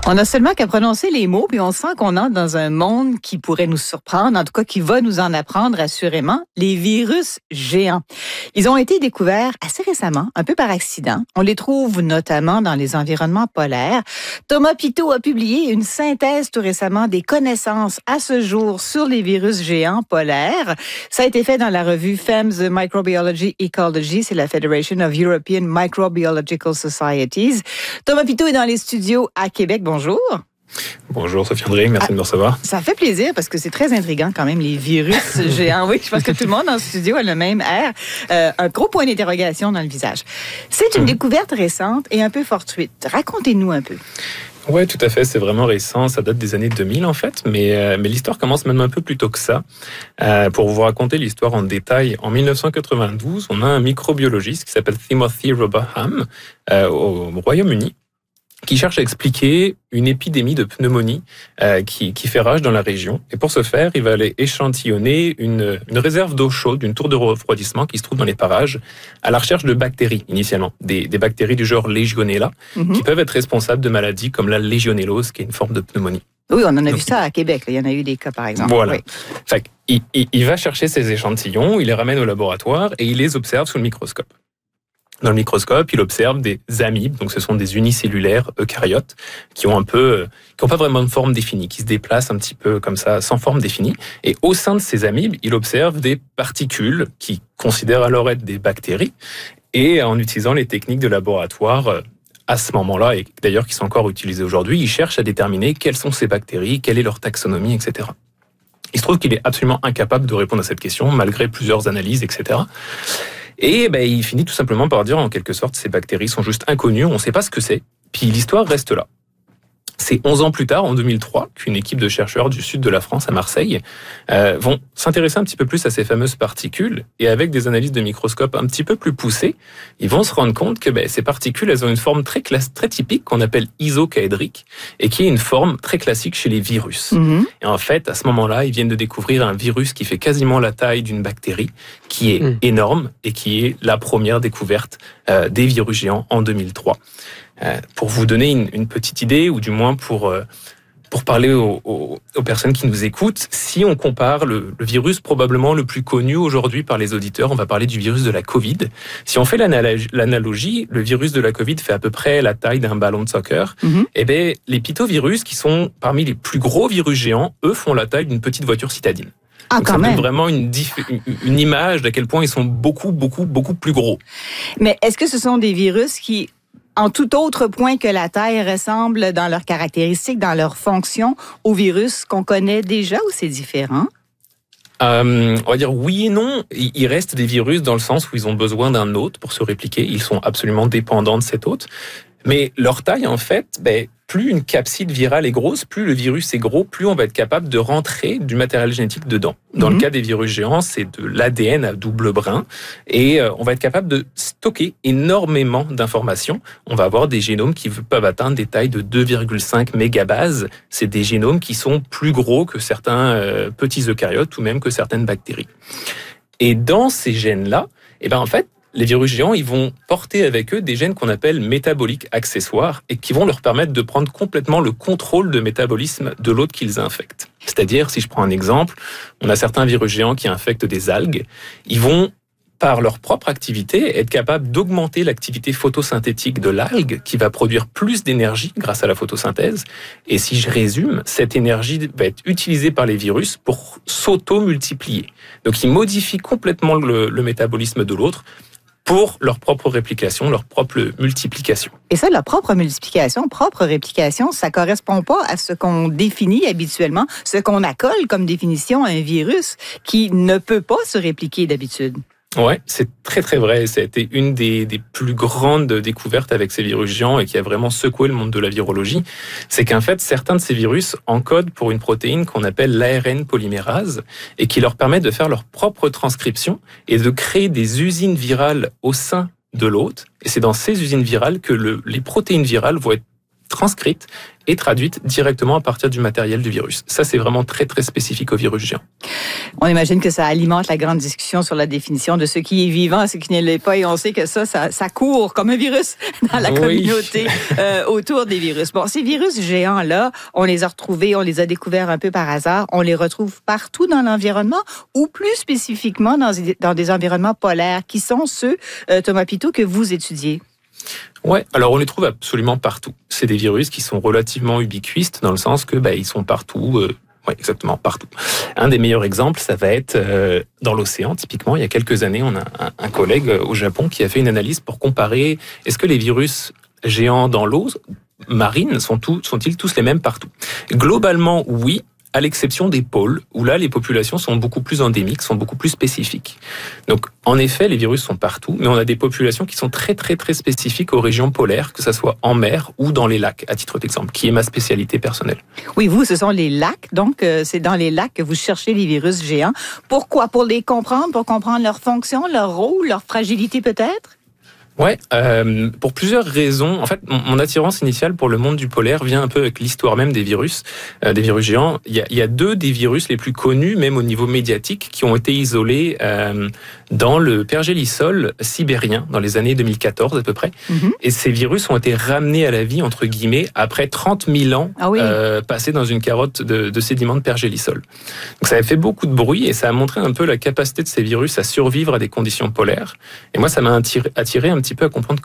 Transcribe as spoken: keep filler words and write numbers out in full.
On a seulement qu'à prononcer les mots, puis on sent qu'on entre dans un monde qui pourrait nous surprendre, en tout cas qui va nous en apprendre assurément, les virus géants. Ils ont été découverts assez récemment, un peu par accident. On les trouve notamment dans les environnements polaires. Thomas Pitot a publié une synthèse tout récemment des connaissances à ce jour sur les virus géants polaires. Ça a été fait dans la revue F E M S Microbiology Ecology, c'est la Federation of European Microbiological Societies. Thomas Pitot est dans les studios à Québec. Bonjour. Bonjour Sophie André, merci ah, de me recevoir. Ça fait plaisir parce que c'est très intriguant quand même, les virus géants. Oui, je pense que tout le monde dans le studio a le même air. Euh, un gros point d'interrogation dans le visage. C'est une mmh. découverte récente et un peu fortuite. Racontez-nous un peu. Oui, tout à fait, c'est vraiment récent, ça date des années deux mille en fait, mais, euh, mais l'histoire commence même un peu plus tôt que ça. Euh, pour vous raconter l'histoire en détail, en dix-neuf cent quatre-vingt-douze, on a un microbiologiste qui s'appelle Timothy Rotherham euh, au Royaume-Uni, qui cherche à expliquer une épidémie de pneumonie euh, qui, qui fait rage dans la région. Et pour ce faire, il va aller échantillonner une, une réserve d'eau chaude, une tour de refroidissement qui se trouve dans les parages, à la recherche de bactéries, initialement. Des, des bactéries du genre Legionella, mm-hmm. qui peuvent être responsables de maladies comme la légionellose, qui est une forme de pneumonie. Oui, on en a Donc, vu ça à Québec. Il y en a eu des cas, par exemple. Voilà. Oui. Fait, il, il, il va chercher ces échantillons, il les ramène au laboratoire et il les observe sous le microscope. Dans le microscope, il observe des amibes, donc ce sont des unicellulaires eucaryotes qui ont un peu, qui n'ont pas vraiment de forme définie, qui se déplacent un petit peu comme ça, sans forme définie. Et au sein de ces amibes, il observe des particules qu'il considère alors être des bactéries. Et en utilisant les techniques de laboratoire à ce moment-là, et d'ailleurs qui sont encore utilisées aujourd'hui, il cherche à déterminer quelles sont ces bactéries, quelle est leur taxonomie, et cetera. Il se trouve qu'il est absolument incapable de répondre à cette question, malgré plusieurs analyses, et cetera. Et ben, il finit tout simplement par dire, en quelque sorte, ces bactéries sont juste inconnues, on ne sait pas ce que c'est, puis l'histoire reste là. C'est onze ans plus tard, en deux mille trois, qu'une équipe de chercheurs du sud de la France, à Marseille, euh, vont s'intéresser un petit peu plus à ces fameuses particules, et avec des analyses de microscope un petit peu plus poussées, ils vont se rendre compte que ben, ces particules, elles ont une forme très, classe, très typique, qu'on appelle isocaédrique, et qui est une forme très classique chez les virus. Mmh. Et en fait, à ce moment-là, ils viennent de découvrir un virus qui fait quasiment la taille d'une bactérie, qui est mmh. énorme, et qui est la première découverte euh, des virus géants en deux mille trois. Euh, pour vous donner une, une petite idée, ou du moins pour, euh, pour parler aux, aux, aux personnes qui nous écoutent, si on compare le, le virus probablement le plus connu aujourd'hui par les auditeurs, on va parler du virus de la Covid. Si on fait l'analogie, l'analogie le virus de la Covid fait à peu près la taille d'un ballon de soccer. Mm-hmm. Et bien, les pitovirus, qui sont parmi les plus gros virus géants, eux font la taille d'une petite voiture citadine. Ah, Donc ça donne vraiment une, diff- une image d'à quel point ils sont beaucoup, beaucoup, beaucoup plus gros. Mais est-ce que ce sont des virus qui, en tout autre point que la taille, ressemblent dans leurs caractéristiques, dans leurs fonctions, aux virus qu'on connaît déjà, ou c'est différent? Euh, on va dire oui et non. Il reste des virus dans le sens où ils ont besoin d'un hôte pour se répliquer. Ils sont absolument dépendants de cet hôte. Mais leur taille, en fait, ben, plus une capside virale est grosse, plus le virus est gros, plus on va être capable de rentrer du matériel génétique dedans. Dans mm-hmm. le cas des virus géants, c'est de l'A D N à double brin, et euh, on va être capable de stocker énormément d'informations. On va avoir des génomes qui peuvent atteindre des tailles de deux virgule cinq mégabases. C'est des génomes qui sont plus gros que certains euh, petits eucaryotes ou même que certaines bactéries. Et dans ces gènes-là, eh ben en fait, les virus géants, ils vont porter avec eux des gènes qu'on appelle métaboliques accessoires et qui vont leur permettre de prendre complètement le contrôle de métabolisme de l'hôte qu'ils infectent. C'est-à-dire, si je prends un exemple, on a certains virus géants qui infectent des algues, ils vont, par leur propre activité, être capables d'augmenter l'activité photosyntétique de l'algue qui va produire plus d'énergie grâce à la photosynthèse. Et si je résume, cette énergie va être utilisée par les virus pour s'auto-multiplier. Donc, ils modifient complètement le, le métabolisme de l'autre pour leur propre réplication, leur propre multiplication. Et ça, leur propre multiplication, propre réplication, ça correspond pas à ce qu'on définit habituellement, ce qu'on accole comme définition à un virus qui ne peut pas se répliquer d'habitude. Ouais, c'est très très vrai. Ça a été une des, des plus grandes découvertes avec ces virus géants et qui a vraiment secoué le monde de la virologie. C'est qu'en fait, certains de ces virus encodent pour une protéine qu'on appelle l'A R N polymérase et qui leur permet de faire leur propre transcription et de créer des usines virales au sein de l'hôte. Et c'est dans ces usines virales que le, les protéines virales vont être transcrites et traduites directement à partir du matériel du virus. Ça, c'est vraiment très, très spécifique au virus géant. On imagine que ça alimente la grande discussion sur la définition de ce qui est vivant et ce qui ne l'est pas. Et on sait que ça, ça, ça court comme un virus dans la communauté oui. euh, autour des virus. Bon, ces virus géants-là, on les a retrouvés, on les a découverts un peu par hasard. On les retrouve partout dans l'environnement ou plus spécifiquement dans, dans des environnements polaires qui sont ceux, euh, Thomas Pitot, que vous étudiez. Ouais, alors on les trouve absolument partout. C'est des virus qui sont relativement ubiquistes dans le sens que bah, ils sont partout. Euh, ouais, exactement partout. Un des meilleurs exemples, ça va être euh, dans l'océan. Typiquement, il y a quelques années, on a un, un collègue au Japon qui a fait une analyse pour comparer est-ce que les virus géants dans l'eau marine sont tous, sont-ils tous les mêmes partout ? Globalement, oui. À l'exception des pôles, où là, les populations sont beaucoup plus endémiques, sont beaucoup plus spécifiques. Donc, en effet, les virus sont partout, mais on a des populations qui sont très, très, très spécifiques aux régions polaires, que ce soit en mer ou dans les lacs, à titre d'exemple, qui est ma spécialité personnelle. Oui, vous, ce sont les lacs. Donc, euh, c'est dans les lacs que vous cherchez les virus géants. Pourquoi? Pour les comprendre, pour comprendre leur fonction, leur rôle, leur fragilité peut-être? Ouais, euh, pour plusieurs raisons. En fait, mon, mon attirance initiale pour le monde du polaire vient un peu avec l'histoire même des virus, euh, des virus géants. Il y, a, il y a deux des virus les plus connus, même au niveau médiatique, qui ont été isolés euh, dans le pergélisol sibérien dans les années deux mille quatorze à peu près. Mm-hmm. Et ces virus ont été ramenés à la vie, entre guillemets, après trente mille ans ah oui. euh, passés dans une carotte de, de sédiments de pergélisol. Donc ça a fait beaucoup de bruit et ça a montré un peu la capacité de ces virus à survivre à des conditions polaires. Et moi, ça m'a attiré, attiré un petit peu à comprendre